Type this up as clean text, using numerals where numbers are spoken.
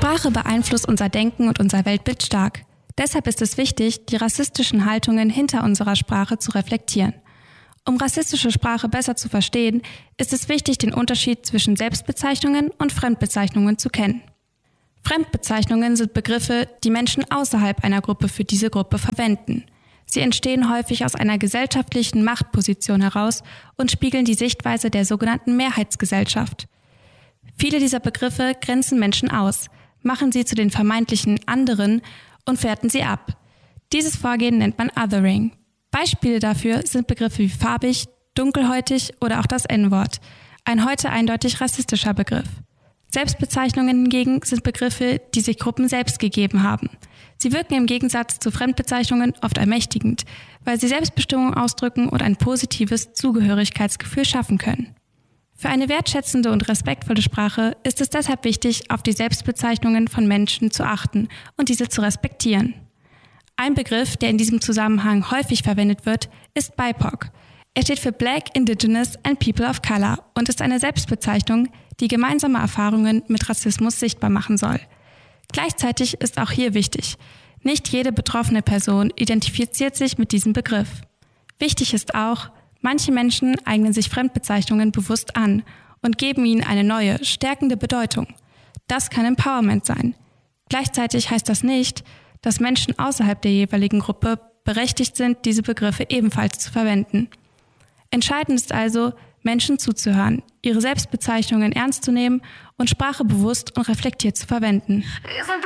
Sprache beeinflusst unser Denken und unser Weltbild stark. Deshalb ist es wichtig, die rassistischen Haltungen hinter unserer Sprache zu reflektieren. Um rassistische Sprache besser zu verstehen, ist es wichtig, den Unterschied zwischen Selbstbezeichnungen und Fremdbezeichnungen zu kennen. Fremdbezeichnungen sind Begriffe, die Menschen außerhalb einer Gruppe für diese Gruppe verwenden. Sie entstehen häufig aus einer gesellschaftlichen Machtposition heraus und spiegeln die Sichtweise der sogenannten Mehrheitsgesellschaft. Viele dieser Begriffe grenzen Menschen aus, machen sie zu den vermeintlichen anderen und werten sie ab. Dieses Vorgehen nennt man Othering. Beispiele dafür sind Begriffe wie farbig, dunkelhäutig oder auch das N-Wort, ein heute eindeutig rassistischer Begriff. Selbstbezeichnungen hingegen sind Begriffe, die sich Gruppen selbst gegeben haben. Sie wirken im Gegensatz zu Fremdbezeichnungen oft ermächtigend, weil sie Selbstbestimmung ausdrücken und ein positives Zugehörigkeitsgefühl schaffen können. Für eine wertschätzende und respektvolle Sprache ist es deshalb wichtig, auf die Selbstbezeichnungen von Menschen zu achten und diese zu respektieren. Ein Begriff, der in diesem Zusammenhang häufig verwendet wird, ist BIPOC. Er steht für Black, Indigenous and People of Color und ist eine Selbstbezeichnung, die gemeinsame Erfahrungen mit Rassismus sichtbar machen soll. Gleichzeitig ist auch hier wichtig, nicht jede betroffene Person identifiziert sich mit diesem Begriff. Wichtig ist auch, manche Menschen eignen sich Fremdbezeichnungen bewusst an und geben ihnen eine neue, stärkende Bedeutung. Das kann Empowerment sein. Gleichzeitig heißt das nicht, dass Menschen außerhalb der jeweiligen Gruppe berechtigt sind, diese Begriffe ebenfalls zu verwenden. Entscheidend ist also, Menschen zuzuhören, ihre Selbstbezeichnungen ernst zu nehmen und Sprache bewusst und reflektiert zu verwenden. Wir sind